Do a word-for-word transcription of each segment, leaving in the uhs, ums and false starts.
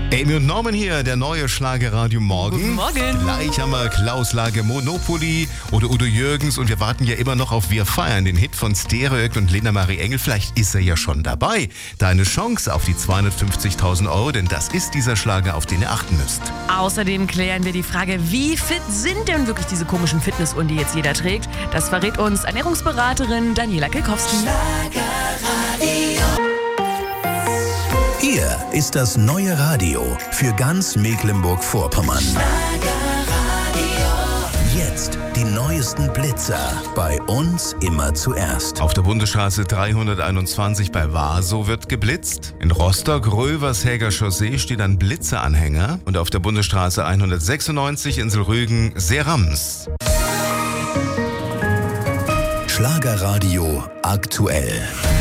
Amy und Norman hier, der neue Schlagerradio Morgen. Guten Morgen. Gleich haben wir Klaus Lage Monopoly oder Udo Jürgens und wir warten ja immer noch auf Wir feiern, den Hit von Stereoakt und Lena Marie Engel. Vielleicht ist er ja schon dabei. Deine Chance auf die zweihundertfünfzigtausend Euro, denn das ist dieser Schlager, auf den ihr achten müsst. Außerdem klären wir die Frage, wie fit sind denn wirklich diese komischen Fitnessuhren, die jetzt jeder trägt? Das verrät uns Ernährungsberaterin Daniela Kilkowski. Hier ist das neue Radio für ganz Mecklenburg-Vorpommern. Jetzt die neuesten Blitzer. Bei uns immer zuerst. Auf der Bundesstraße dreihunderteinundzwanzig bei Waso wird geblitzt. In Rostock, Rövershäger Chaussee steht ein Blitzeranhänger. Und auf der Bundesstraße hundertsechsundneunzig Inselrügen Serams. Schlagerradio aktuell.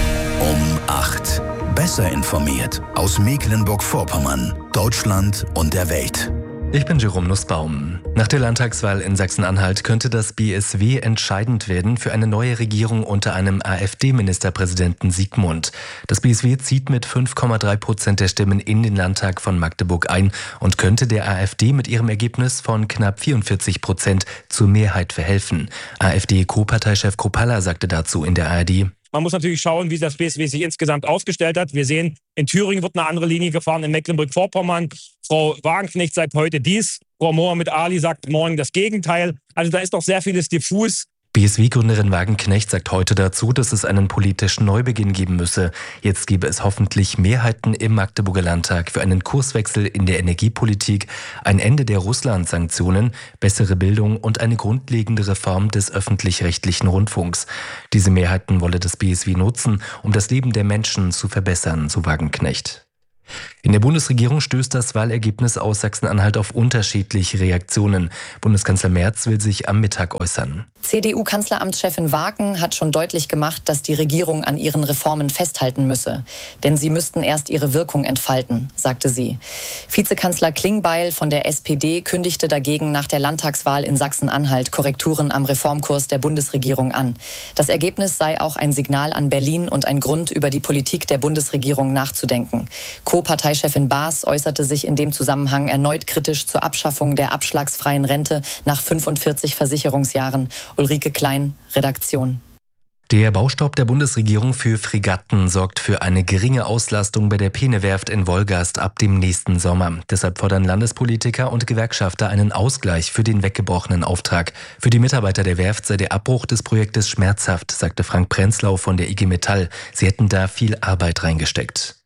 Um acht. Besser informiert aus Mecklenburg-Vorpommern, Deutschland und der Welt. Ich bin Jerome Nussbaum. Nach der Landtagswahl in Sachsen-Anhalt könnte das B S W entscheidend werden für eine neue Regierung unter einem AfD-Ministerpräsidenten Siegmund. Das B S W zieht mit fünf Komma drei Prozent der Stimmen in den Landtag von Magdeburg ein und könnte der AfD mit ihrem Ergebnis von knapp vierundvierzig Prozent zur Mehrheit verhelfen. AfD-Co-Parteichef Kropalla sagte dazu in der A R D: Man muss natürlich schauen, wie das B S W sich insgesamt aufgestellt hat. Wir sehen, in Thüringen wird eine andere Linie gefahren, in Mecklenburg-Vorpommern. Frau Wagenknecht sagt heute dies, Frau Mohammed Ali sagt morgen das Gegenteil. Also da ist doch sehr vieles diffus. B S W-Gründerin Wagenknecht sagt heute dazu, dass es einen politischen Neubeginn geben müsse. Jetzt gebe es hoffentlich Mehrheiten im Magdeburger Landtag für einen Kurswechsel in der Energiepolitik, ein Ende der Russland-Sanktionen, bessere Bildung und eine grundlegende Reform des öffentlich-rechtlichen Rundfunks. Diese Mehrheiten wolle das B S W nutzen, um das Leben der Menschen zu verbessern, so Wagenknecht. In der Bundesregierung stößt das Wahlergebnis aus Sachsen-Anhalt auf unterschiedliche Reaktionen. Bundeskanzler Merz will sich am Mittag äußern. C D U-Kanzleramtschefin Waken hat schon deutlich gemacht, dass die Regierung an ihren Reformen festhalten müsse. Denn sie müssten erst ihre Wirkung entfalten, sagte sie. Vizekanzler Klingbeil von der S P D kündigte dagegen nach der Landtagswahl in Sachsen-Anhalt Korrekturen am Reformkurs der Bundesregierung an. Das Ergebnis sei auch ein Signal an Berlin und ein Grund, über die Politik der Bundesregierung nachzudenken. Co-Parteichefin Baas äußerte sich in dem Zusammenhang erneut kritisch zur Abschaffung der abschlagsfreien Rente nach fünfundvierzig Versicherungsjahren. Ulrike Klein, Redaktion. Der Baustopp der Bundesregierung für Fregatten sorgt für eine geringe Auslastung bei der Peene-Werft in Wolgast ab dem nächsten Sommer. Deshalb fordern Landespolitiker und Gewerkschafter einen Ausgleich für den weggebrochenen Auftrag. Für die Mitarbeiter der Werft sei der Abbruch des Projektes schmerzhaft, sagte Frank Prenzlau von der I G Metall. Sie hätten da viel Arbeit reingesteckt.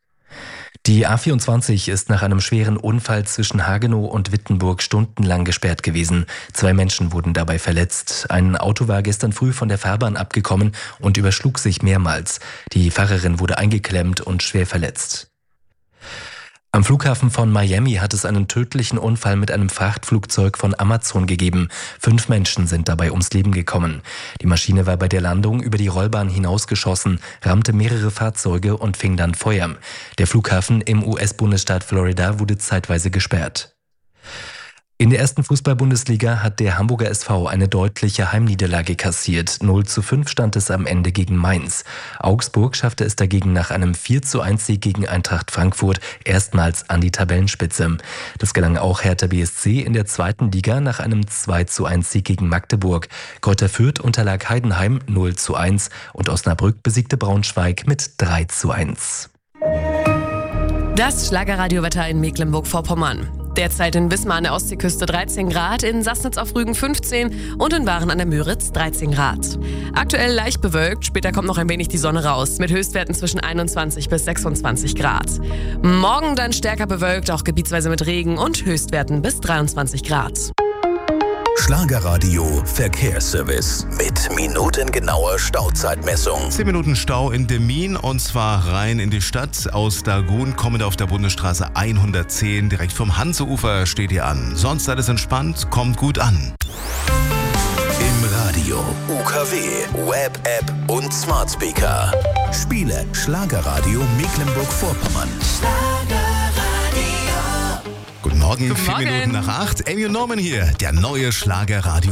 Die A vierundzwanzig ist nach einem schweren Unfall zwischen Hagenow und Wittenburg stundenlang gesperrt gewesen. Zwei Menschen wurden dabei verletzt. Ein Auto war gestern früh von der Fahrbahn abgekommen und überschlug sich mehrmals. Die Fahrerin wurde eingeklemmt und schwer verletzt. Am Flughafen von Miami hat es einen tödlichen Unfall mit einem Frachtflugzeug von Amazon gegeben. Fünf Menschen sind dabei ums Leben gekommen. Die Maschine war bei der Landung über die Rollbahn hinausgeschossen, rammte mehrere Fahrzeuge und fing dann Feuer. Der Flughafen im U S-Bundesstaat Florida wurde zeitweise gesperrt. In der ersten Fußball-Bundesliga hat der Hamburger S V eine deutliche Heimniederlage kassiert. null zu fünf stand es am Ende gegen Mainz. Augsburg schaffte es dagegen nach einem vier zu eins Sieg gegen Eintracht Frankfurt erstmals an die Tabellenspitze. Das gelang auch Hertha B S C in der zweiten Liga nach einem zwei zu eins Sieg gegen Magdeburg. Greuther Fürth unterlag Heidenheim null zu eins und Osnabrück besiegte Braunschweig mit drei zu eins. Das Schlagerradiowetter in Mecklenburg-Vorpommern. Derzeit in Wismar an der Ostseeküste dreizehn Grad, in Sassnitz auf Rügen fünfzehn und in Waren an der Müritz dreizehn Grad. Aktuell leicht bewölkt, später kommt noch ein wenig die Sonne raus, mit Höchstwerten zwischen einundzwanzig bis sechsundzwanzig Grad. Morgen dann stärker bewölkt, auch gebietsweise mit Regen und Höchstwerten bis dreiundzwanzig Grad. Schlagerradio Verkehrsservice mit minutengenauer Stauzeitmessung. zehn Minuten Stau in Demmin und zwar rein in die Stadt. Aus Dagun kommend auf der Bundesstraße hundertzehn. Direkt vom Hanseufer steht ihr an. Sonst alles entspannt, kommt gut an. Im Radio, U K W, Web-App und Smart Speaker. Spiele Schlagerradio Mecklenburg-Vorpommern. Guten Morgen, Guten vier Morgen. Minuten nach acht. Amy und Norman hier, der neue Schlagerradio